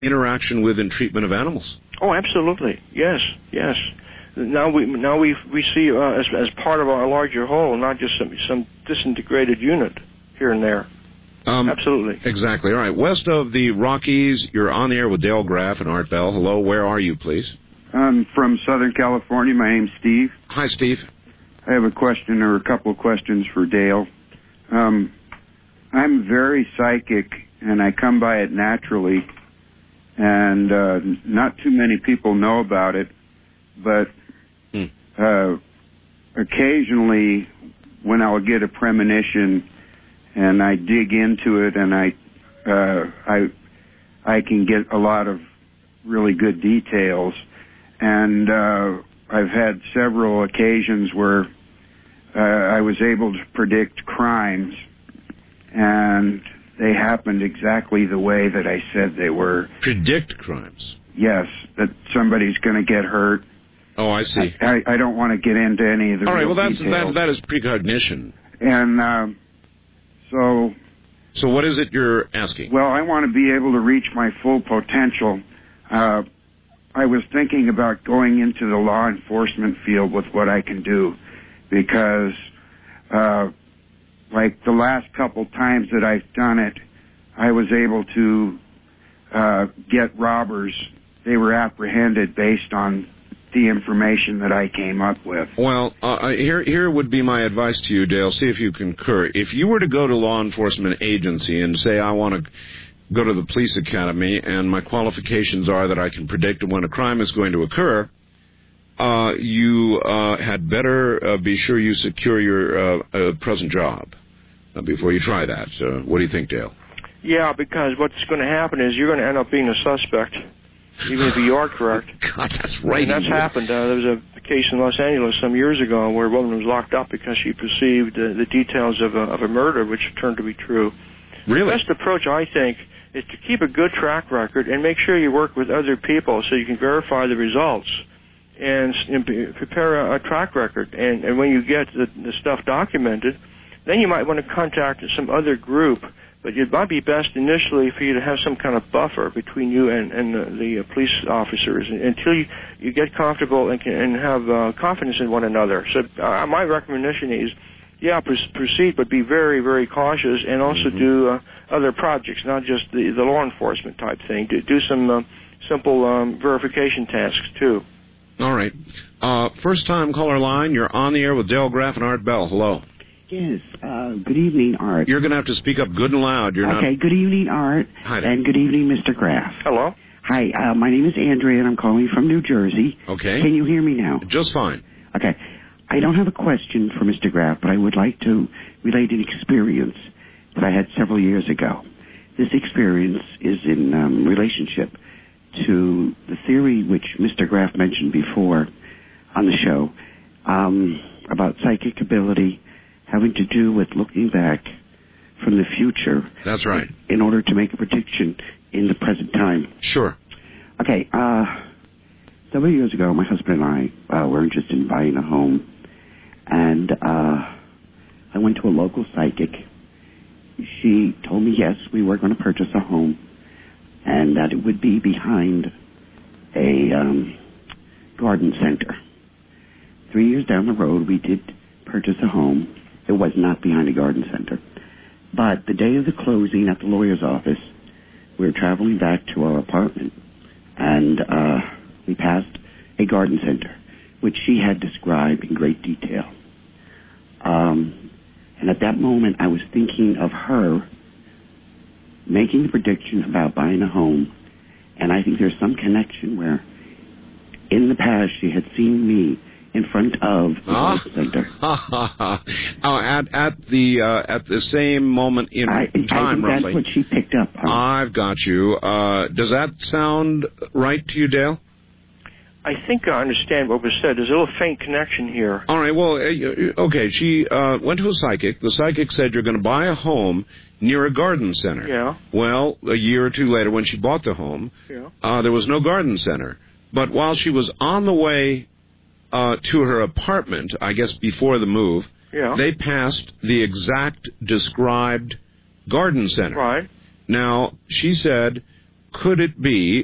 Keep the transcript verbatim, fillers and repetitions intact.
interaction with and treatment of animals. Oh, absolutely. Yes, yes. Now we now we we see uh, as as part of our larger whole, not just some some disintegrated unit here and there. Um, absolutely. Exactly. All right. West of the Rockies, you're on the air with Dale Graff and Art Bell. Hello. Where are you, please? I'm from Southern California. My name's Steve. Hi, Steve. I have a question or a couple of questions for Dale. Um, I'm very psychic, and I come by it naturally, and uh, not too many people know about it, but hmm. uh, occasionally when I'll get a premonition and I dig into it and I, uh, I, I can get a lot of really good details, and uh, I've had several occasions where uh, I was able to predict crimes, and they happened exactly the way that I said they were. Predict crimes? Yes, that somebody's going to get hurt. Oh, I see. I, I don't want to get into any of the All right, real well, that's, details. that, that is precognition. And uh, so... So what is it you're asking? Well, I want to be able to reach my full potential. Uh, I was thinking about going into the law enforcement field with what I can do, because uh, like the last couple times that I've done it, I was able to uh, get robbers. They were apprehended based on the information that I came up with. Well, uh, here here would be my advice to you, Dale. See if you concur. If you were to go to law enforcement agency and say, I want to go to the police academy, and my qualifications are that I can predict when a crime is going to occur, uh, you uh, had better uh, be sure you secure your uh, uh, present job uh, before you try that. Uh, what do you think, Dale? Yeah, because what's going to happen is you're going to end up being a suspect, even if you are correct. God, that's right. And that's happened. Uh, there was a case in Los Angeles some years ago where a woman was locked up because she perceived uh, the details of a, of a murder, which turned to be true. Really? The best approach, I think, is to keep a good track record and make sure you work with other people so you can verify the results and, and prepare a, a track record. And, and when you get the, the stuff documented, then you might want to contact some other group. But it might be best initially for you to have some kind of buffer between you and, and the, the police officers until you, you get comfortable and, can, and have uh, confidence in one another. So uh, my recommendation is, yeah, proceed, but be very, very cautious, and also mm-hmm. do uh, other projects, not just the, the law enforcement type thing. Do, do some uh, simple um, verification tasks, too. All right. Uh, first-time caller line, you're on the air with Dale Graff and Art Bell. Hello. Yes, uh, good evening, Art. You're going to have to speak up good and loud. You're okay, not... good evening, Art. Hi there. And good evening, Mister Graff. Hello. Hi, uh, my name is Andrea, and I'm calling from New Jersey. Okay. Can you hear me now? Just fine. Okay. I don't have a question for Mister Graff, but I would like to relate an experience that I had several years ago. This experience is in um, relationship to the theory which Mister Graff mentioned before on the show um, about psychic ability having to do with looking back from the future. That's right. In order to make a prediction in the present time. Sure. Okay, uh, several years ago, my husband and I uh, were interested in buying a home. And uh, I went to a local psychic. She told me, yes, we were going to purchase a home, and that it would be behind a um, garden center. Three years down the road, we did purchase a home. It was not behind a garden center. But the day of the closing at the lawyer's office, we were traveling back to our apartment, and uh, we passed a garden center, which she had described in great detail. Um, and at that moment, I was thinking of her making the prediction about buying a home, and I think there's some connection where in the past she had seen me in front of the ah. garden center. oh, at at the uh, at the same moment in I, time, I think roughly. that's what she picked up on. I've got you. Uh, does that sound right to you, Dale? I think I understand what was said. There's a little faint connection here. All right, well, uh, okay, she uh, went to a psychic. The psychic said you're going to buy a home near a garden center. Yeah. Well, a year or two later, when she bought the home, yeah. uh, there was no garden center. But while she was on the way uh, to her apartment, I guess before the move, yeah. they passed the exact described garden center. Right. Now, she said could it be